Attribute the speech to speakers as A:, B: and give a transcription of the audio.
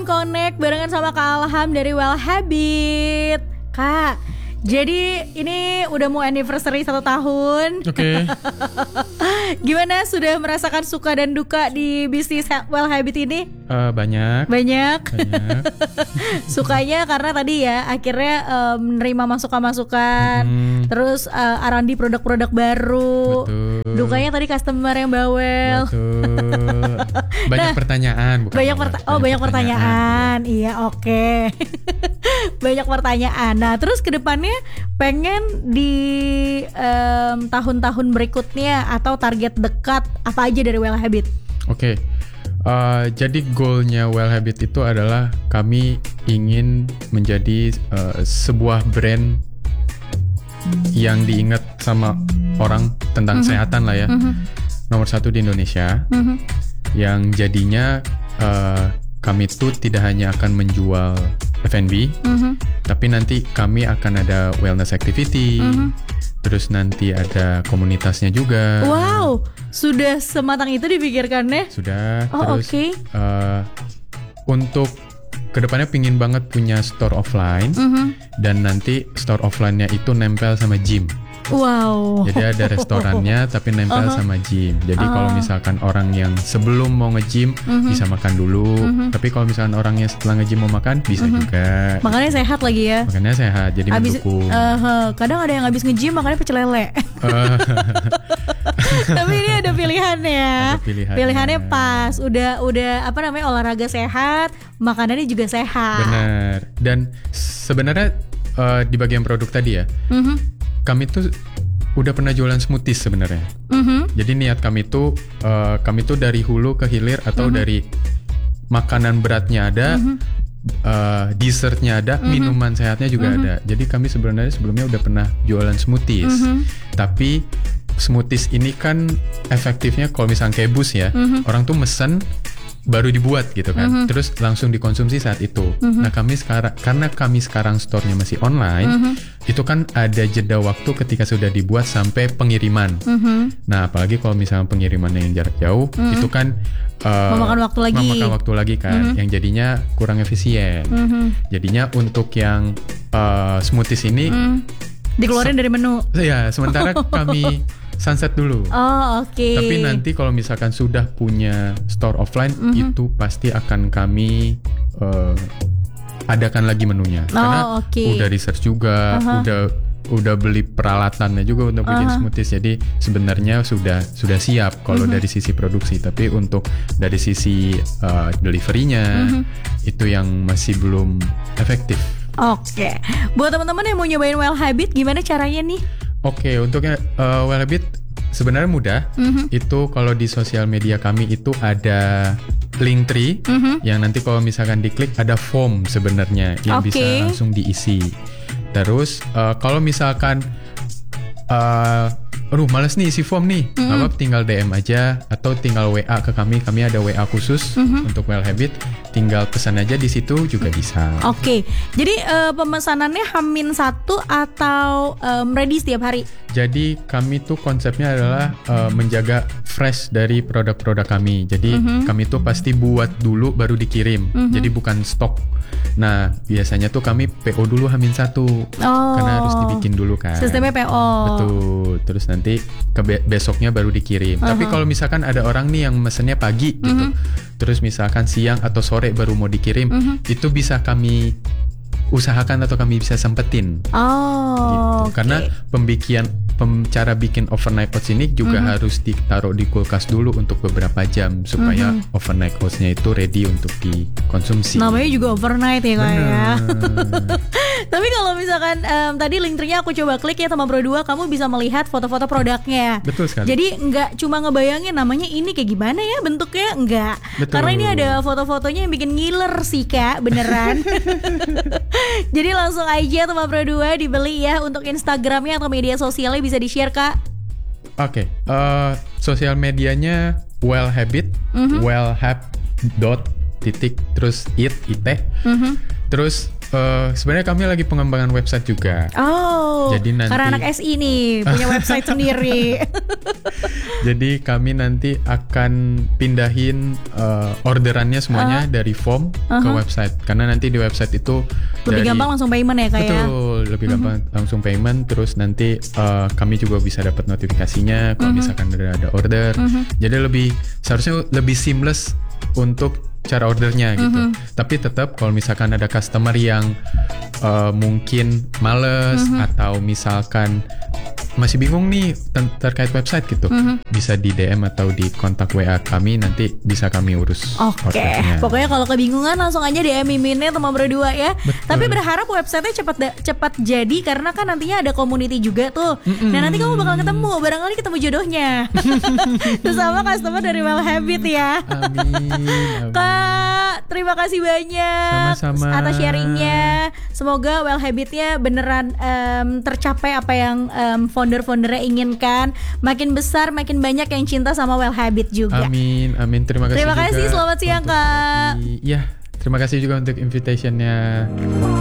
A: Welcome Connect barengan sama Kak Alham dari Well Habit. Kak, jadi ini udah mau anniversary 1 tahun.
B: Oke.
A: Gimana, sudah merasakan suka dan duka di bisnis Well Habit ini?
B: Banyak.
A: Sukanya karena tadi ya akhirnya menerima masukan-masukan, terus R&D produk-produk baru.
B: Betul.
A: Dukanya tadi customer yang bawel.
B: Betul. Banyak pertanyaan, bukan
A: banyak pertanyaan. Iya, oke. Banyak pertanyaan. Nah, terus kedepannya pengen di tahun-tahun berikutnya atau target dekat apa aja dari Well Habit?
B: Oke. Jadi goalnya Well Habit itu adalah kami ingin menjadi sebuah brand yang diingat sama orang tentang kesehatan lah ya. Nomor 1 di Indonesia. Yang jadinya kami tuh tidak hanya akan menjual F&B, tapi nanti kami akan ada wellness activity, terus nanti ada komunitasnya juga.
A: Wow, sudah sematang itu dipikirkannya?
B: Sudah.
A: Oh,
B: terus
A: okay.
B: Untuk kedepannya pingin banget punya store offline, dan nanti store offline-nya itu nempel sama gym.
A: Wow.
B: Jadi ada restorannya tapi nempel sama gym. Jadi kalau misalkan orang yang sebelum mau nge-gym bisa makan dulu. Tapi kalau misalkan orangnya setelah nge-gym mau makan bisa juga.
A: Makannya sehat lagi ya.
B: Makannya sehat, jadi mendukung.
A: Kadang ada yang habis nge-gym makannya pecel lele. Tapi ini ada pilihannya. Pilihannya pas. Udah apa namanya, olahraga sehat, makanannya juga sehat.
B: Benar. Dan sebenarnya di bagian produk tadi ya. Kami tuh udah pernah jualan smoothies sebenarnya. Jadi niat kami tuh dari hulu ke hilir atau dari makanan beratnya ada, dessertnya ada, minuman sehatnya juga ada. Jadi kami sebenarnya sebelumnya udah pernah jualan smoothies. Tapi smoothies ini kan efektifnya kalau misalnya kayak bus ya, orang tuh mesen baru dibuat gitu kan, terus langsung dikonsumsi saat itu. Nah karena kami sekarang store-nya masih online, itu kan ada jeda waktu ketika sudah dibuat sampai pengiriman. Nah apalagi kalau misalnya pengiriman yang jarak jauh, itu kan
A: memakan waktu lagi
B: kan, yang jadinya kurang efisien. Jadinya untuk yang smoothies ini
A: dikeluarin dari menu.
B: Ya, sementara kami sunset dulu.
A: Oh, oke.
B: Tapi nanti kalau misalkan sudah punya store offline, itu pasti akan kami adakan lagi menunya. Karena udah research juga, udah beli peralatannya juga untuk bikin smoothies. Jadi sebenarnya sudah siap kalau dari sisi produksi. Tapi untuk dari sisi delivery-nya itu yang masih belum efektif.
A: Oke. Buat teman-teman yang mau nyobain Well Habit, gimana caranya nih?
B: Oke, untuknya Well Habit sebenarnya mudah. Itu kalau di sosial media kami itu ada Linktree, yang nanti kalau misalkan diklik ada form sebenarnya yang bisa langsung diisi. Terus kalau misalkan males nih isi form nih, apa tinggal DM aja atau tinggal WA ke kami. Kami ada WA khusus untuk Well Habit. Tinggal pesan aja di situ juga bisa.
A: Oke. Jadi pemesanannya H-1 atau ready setiap hari?
B: Jadi kami tuh konsepnya adalah menjaga fresh dari produk-produk kami. Jadi kami tuh pasti buat dulu baru dikirim. Jadi bukan stok. Nah biasanya tuh kami PO dulu H-1 karena harus dibikin dulu kan.
A: Sistemnya PO.
B: Betul. Terus nanti besoknya baru dikirim. Tapi kalau misalkan ada orang nih yang mesennya pagi gitu, terus misalkan siang atau sore baru mau dikirim, itu bisa kami usahakan atau kami bisa sempetin. Gitu. Karena cara bikin overnight oats ini juga harus ditaruh di kulkas dulu untuk beberapa jam supaya overnight oats-nya itu ready untuk dikonsumsi.
A: Namanya juga overnight ya Kak ya. Tapi kalau misalkan tadi Linktree-nya aku coba klik ya teman Pro 2, kamu bisa melihat foto-foto produknya.
B: Betul sekali.
A: Jadi nggak cuma ngebayangin namanya ini kayak gimana ya bentuknya, enggak.
B: Betul.
A: Karena ini ada foto-fotonya yang bikin ngiler sih Kak, beneran. Jadi langsung aja teman Pro 2 dibeli ya. Untuk Instagramnya atau media sosialnya bisa di-share Kak.
B: Oke, sosial medianya Well Habit, wellhab.it, terus it. Terus Sebenarnya kami lagi pengembangan website juga.
A: Oh,
B: jadi nanti,
A: karena anak SI nih punya website sendiri.
B: Jadi kami nanti akan pindahin orderannya semuanya dari form ke website. Karena nanti di website itu
A: lebih gampang langsung payment ya kayak.
B: Betul, lebih gampang langsung payment. Terus nanti kami juga bisa dapat notifikasinya kalau misalkan ada order. Jadi seharusnya lebih seamless untuk cara ordernya gitu. Tapi tetap kalau misalkan ada customer yang mungkin males atau misalkan masih bingung nih terkait website gitu, bisa di DM atau di kontak WA kami, nanti bisa kami urus.
A: Oke, pokoknya kalau kebingungan langsung aja DM Miminnya teman berdua ya.
B: Betul.
A: Tapi berharap websitenya cepat jadi karena kan nantinya ada community juga tuh. Nah nanti kamu bakal barangkali ketemu jodohnya. Bersama customer dari Well Habit ya.
B: Amin.
A: Kak, terima kasih banyak atas sharingnya. Semoga Well Habitnya beneran tercapai apa yang founder-foundernya inginkan. Makin besar, makin banyak yang cinta sama Well Habit juga.
B: Amin. Terima kasih.
A: Terima kasih. Selamat siang Kak.
B: Ya, terima kasih juga untuk invitationnya.